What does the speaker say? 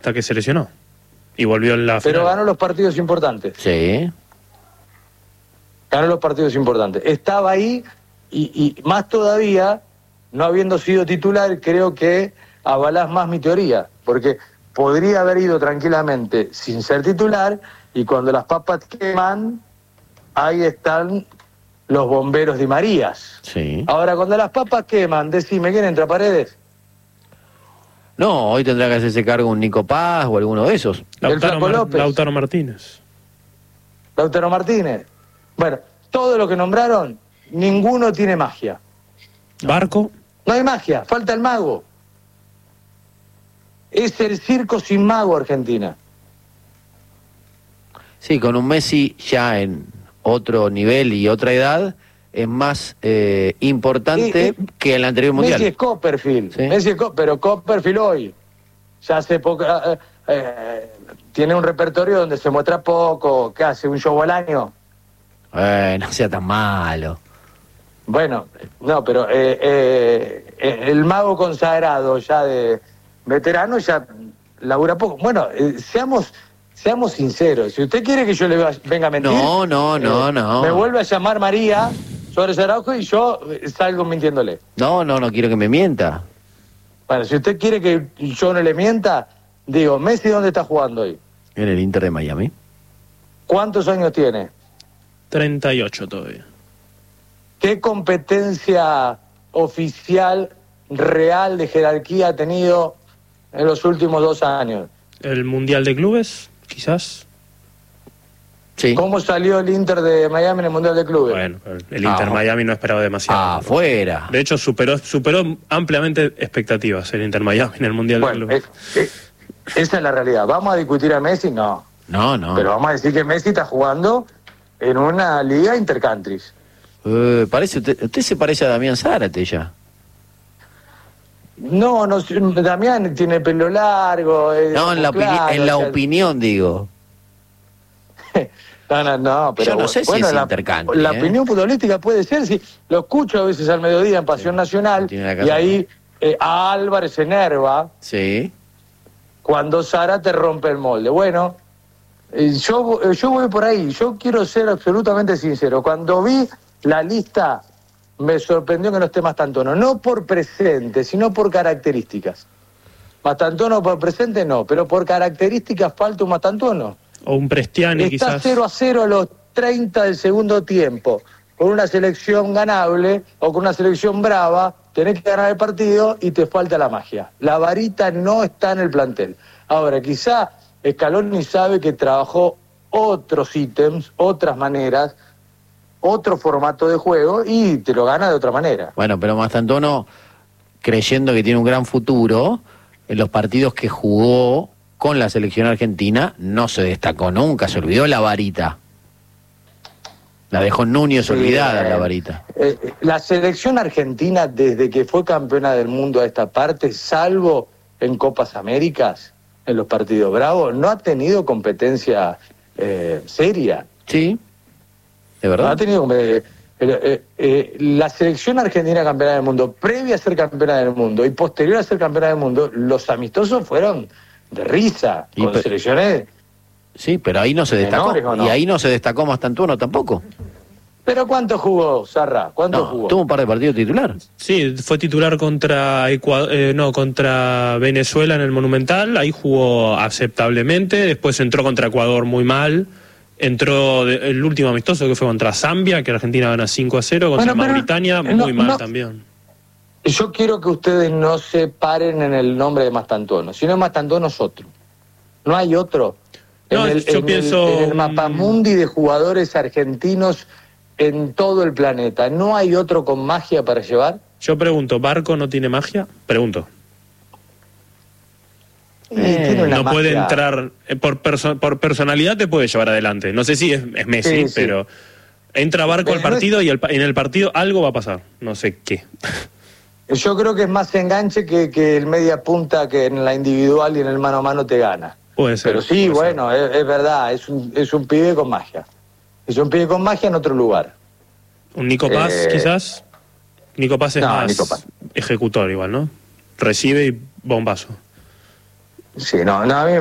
hasta que se lesionó. Y volvió en la final. Pero ganó los partidos importantes. Sí. Ganó los partidos importantes. Estaba ahí y más todavía, no habiendo sido titular, creo que avalás más mi teoría. Porque podría haber ido tranquilamente sin ser titular y cuando las papas queman, ahí están los bomberos de Marías. Sí. Ahora, cuando las papas queman, decime, ¿quién entra, Paredes? No, hoy tendrá que hacerse cargo un Nico Paz o alguno de esos. Lautaro Martínez. Lautaro Martínez. Bueno, todo lo que nombraron, ninguno tiene magia. Barco. No hay magia, falta el mago. Es el circo sin mago, Argentina. Sí, con un Messi ya en otro nivel y otra edad, es más importante que el anterior mundial. Messi es Copperfield, ¿sí? Pero Copperfield hoy ya hace poco, tiene un repertorio donde se muestra poco, ¿qué hace? ¿Un show al año? No sea tan malo. Bueno, no, pero el mago consagrado ya de veterano ya labura poco. Bueno, seamos sinceros. Si usted quiere que yo le venga a mentir... No. Me vuelve a llamar María Suárez Araujo y yo salgo mintiéndole. No quiero que me mienta. Bueno, si usted quiere que yo no le mienta, digo, Messi, ¿dónde está jugando hoy? En el Inter de Miami. ¿Cuántos años tiene? 38 todavía. ¿Qué competencia oficial, real, de jerarquía ha tenido en los últimos 2 años? ¿El Mundial de Clubes, quizás? Sí. ¿Cómo salió el Inter de Miami en el Mundial de Clubes? Bueno, el Inter Miami no esperaba demasiado. Afuera. De hecho, superó ampliamente expectativas el Inter Miami en el Mundial de Clubes. Esa es la realidad. ¿Vamos a discutir a Messi? No. No. Pero vamos a decir que Messi está jugando en una liga intercountries. Usted se parece a Damián Zárate ya. No, Damián tiene pelo largo. No, en la opinión, digo. No, pero yo no sé si es intercountry. La opinión futbolística puede ser, si lo escucho a veces al mediodía en Pasión Nacional, y ahí a Álvarez se enerva. Sí. Cuando Zárate rompe el molde. Bueno, yo voy por ahí. Yo quiero ser absolutamente sincero. Cuando vi la lista, me sorprendió que no esté Mastantuono. No por presente, sino por características. Mastantuono por presente no, pero por características falta un Mastantuono. O un Prestiani, Está quizás. 0-0 a los 30 del segundo tiempo. Con una selección ganable o con una selección brava, tenés que ganar el partido y te falta la magia. La varita no está en el plantel. Ahora, quizá Scaloni sabe que trabajó otros ítems, otras maneras, otro formato de juego y te lo gana de otra manera. Bueno, pero Mastantuono, creyendo que tiene un gran futuro, en los partidos que jugó con la selección argentina no se destacó nunca, se olvidó la varita. La dejó Núñez olvidada, la varita. La selección argentina, desde que fue campeona del mundo a esta parte, salvo en Copas Américas, en los partidos bravos, no ha tenido competencia seria. Sí, de verdad. No ha tenido la selección argentina campeona del mundo, previa a ser campeona del mundo y posterior a ser campeona del mundo, los amistosos fueron de risa, con selecciones. Sí, pero ahí no se destacó. ¿No? Y ahí no se destacó Mastantuono tampoco. ¿Pero cuánto jugó, Sarra? ¿Cuánto jugó? Tuvo un par de partidos titular. Sí, fue titular contra contra Venezuela en el Monumental. Ahí jugó aceptablemente. Después entró contra Ecuador muy mal. Entró el último amistoso que fue contra Zambia, que Argentina gana 5-0. Contra Mauritania, muy mal también. Yo quiero que ustedes no se paren en el nombre de Mastantuono. Si no es Mastantuono es otro. No hay otro. No, yo pienso... En el mapamundi de jugadores argentinos en todo el planeta, ¿no hay otro con magia para llevar? Yo pregunto, ¿Barco no tiene magia? Pregunto. No puede entrar, por personalidad te puede llevar adelante. No sé si es Messi, pero entra Barco al partido y en el partido algo va a pasar. No sé qué. Yo creo que es más enganche que el media punta, que en la individual y en el mano a mano te gana. Puede ser. Pero sí, bueno, es verdad, es un pibe con magia. Es un pibe con magia en otro lugar. ¿Un Nico Paz, quizás? Nico Paz es más ejecutor igual, ¿no? Recibe y bombazo. Sí, no, a mí